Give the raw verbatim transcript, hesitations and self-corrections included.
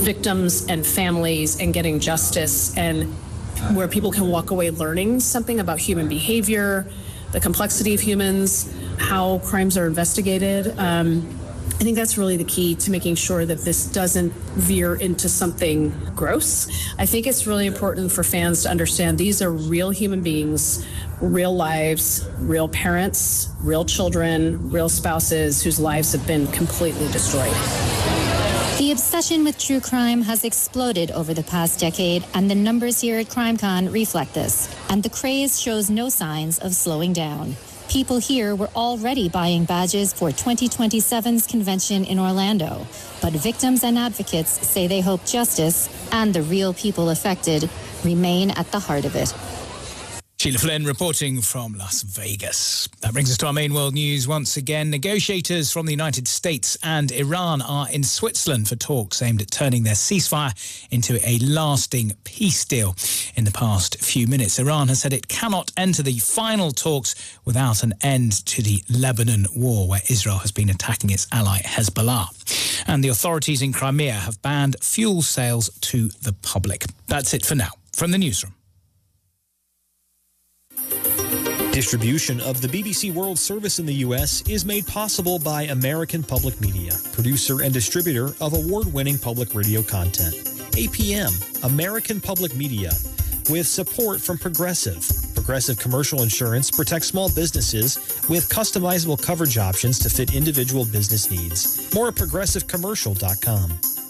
victims and families and getting justice, and where people can walk away learning something about human behavior, the complexity of humans, how crimes are investigated. Um, I think that's really the key to making sure that this doesn't veer into something gross. I think it's really important for fans to understand these are real human beings, real lives, real parents, real children, real spouses whose lives have been completely destroyed. The obsession with true crime has exploded over the past decade, and the numbers here at CrimeCon reflect this. And the craze shows no signs of slowing down. People here were already buying badges for twenty twenty-seven's convention in Orlando. But victims and advocates say they hope justice and the real people affected remain at the heart of it. Sheila Flynn reporting from Las Vegas. That brings us to our main world news once again. Negotiators from the United States and Iran are in Switzerland for talks aimed at turning their ceasefire into a lasting peace deal. In the past few minutes, Iran has said it cannot enter the final talks without an end to the Lebanon war, where Israel has been attacking its ally Hezbollah. And the authorities in Crimea have banned fuel sales to the public. That's it for now. From the newsroom. Distribution of the B B C World Service in the U S is made possible by American Public Media, producer and distributor of award-winning public radio content. A P M, American Public Media, with support from Progressive. Progressive Commercial Insurance protects small businesses with customizable coverage options to fit individual business needs. More at progressive commercial dot com.